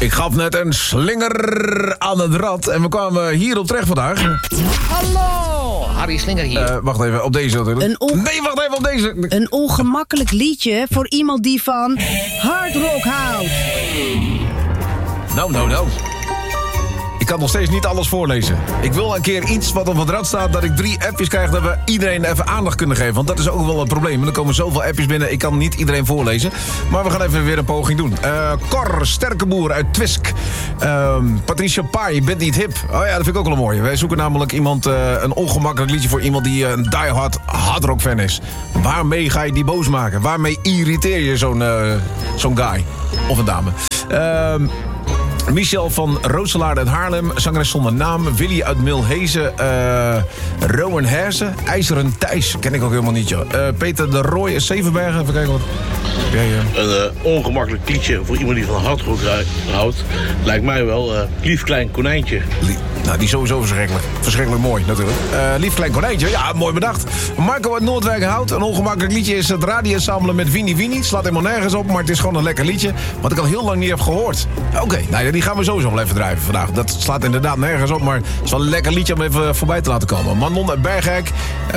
Ik gaf net een slinger aan het rad en we kwamen hierop terecht vandaag. Hallo, Harry Slinger hier. Wacht even, op deze natuurlijk. Nee, wacht even, op deze. Een ongemakkelijk liedje voor iemand die van hard rock houdt. Nou. Ik kan nog steeds niet alles voorlezen. Ik wil een keer iets wat op het rad staat, dat ik 3 appjes krijg, dat we iedereen even aandacht kunnen geven. Want dat is ook wel een probleem. En er komen zoveel appjes binnen, ik kan niet iedereen voorlezen. Maar we gaan even weer een poging doen. Cor, Sterkeboer uit Twisk. Patricia Pai, je bent niet hip. Oh ja, dat vind ik ook wel mooi. Wij zoeken namelijk iemand, een ongemakkelijk liedje voor iemand die een diehard hardrock fan is. Waarmee ga je die boos maken? Waarmee irriteer je zo'n guy? Of een dame? Michel van Rooselaar uit Haarlem, zangeres zonder naam. Willy uit Milhezen, Rowan Hersen, IJzeren Thijs, ken ik ook helemaal niet, joh. Peter de Rooij, Zevenbergen, even kijken wat. Een ongemakkelijk liedje voor iemand die van hardrock houdt, lijkt mij wel Lief Klein Konijntje. Nou, die is sowieso verschrikkelijk. Verschrikkelijk mooi, natuurlijk. Lief Klein Konijntje, ja, mooi bedacht. Marco uit Noordwijk houdt. Een ongemakkelijk liedje is het radioensemble met Winnie Winnie. Het slaat helemaal nergens op, maar het is gewoon een lekker liedje. Wat ik al heel lang niet heb gehoord. Oké, nou ja, die gaan we sowieso wel even drijven vandaag. Dat slaat inderdaad nergens op, maar het is wel een lekker liedje om even voorbij te laten komen. Manon uit Bergijk.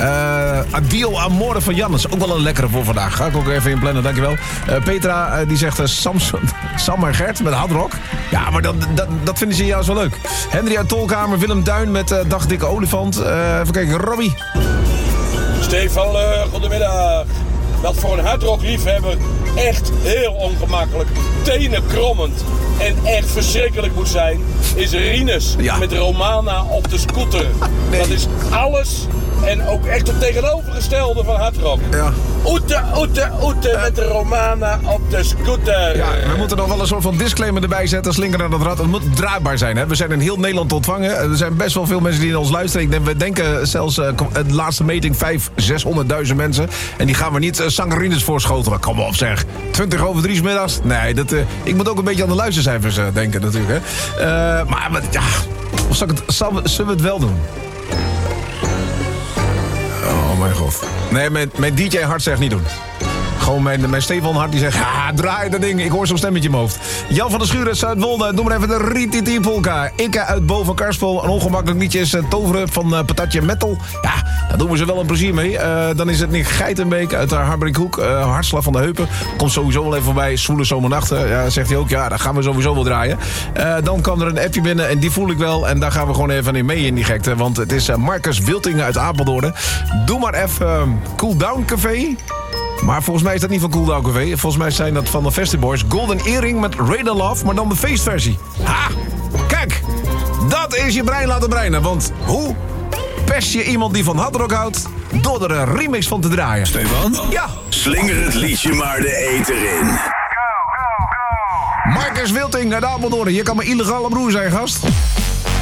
Adiel Amore van Jannes. Ook wel een lekkere voor vandaag. Ga ik ook even inplannen, dankjewel. Petra, die zegt Sam en Gert met hardrock. Ja, maar dat vinden ze juist wel leuk. Henry uit Tolkamer, Willem Duin met Dag Dikke Olifant. Even kijken, Robbie. Stefan, goedemiddag. Dat voor een hardrock-liefhebber echt heel ongemakkelijk, tenenkrommend en echt verschrikkelijk moet zijn, is Rinus met Romana op de scooter. Nee. Dat is alles en ook echt het tegenovergestelde van hardrock. Ja. Oete met de Romana op de scooter. Ja, we moeten nog wel een soort van disclaimer erbij zetten. Slinker aan het rad. Het moet draagbaar zijn. Hè? We zijn in heel Nederland te ontvangen. Er zijn best wel veel mensen die naar ons luisteren. We denken zelfs de laatste meting 500.000-600.000 mensen. En die gaan we niet zangerines voorschotelen. Kom op zeg. 3:20 's middags. Nee, ik moet ook een beetje aan de luistercijfers denken natuurlijk. Hè? Maar ja, of zullen we het wel doen? Oh mijn god. Nee, mijn DJ Hart zegt niet doen. Gewoon mijn Stefan Hart die zegt, ja, draai dat ding. Ik hoor zo'n stemmetje in mijn hoofd. Jan van der Schuur uit Zuidwolde. Noem maar even de Rititi Polka. Ikke uit Boven Karspel. Een ongemakkelijk liedje is Toveren van Patatje Metal. Ja, daar doen we ze wel een plezier mee. Dan is het Nick Geitenbeek uit Harbrinkhoek. Hartslag van de Heupen. Komt sowieso wel even voorbij. Zwoele zomernachten. Ja, zegt hij ook. Ja, daar gaan we sowieso wel draaien. Dan kwam er een appje binnen en die voel ik wel. En daar gaan we gewoon even in mee in die gekte. Want het is Marcus Wiltingen uit Apeldoorn. Doe maar even Cool Down Café. Maar volgens mij is dat niet van Cool Down Café. Volgens mij zijn dat van de Festiboys. Golden Earring met Radar Love, maar dan de feestversie. Ha! Kijk! Dat is je brein laten breinen. Want hoe pest je iemand die van hardrock houdt door er een remix van te draaien? Stefan? Ja! Slinger het liedje maar de eter in. Marcus Wilting uit Apeldoorn. Je kan mijn illegale broer zijn, gast.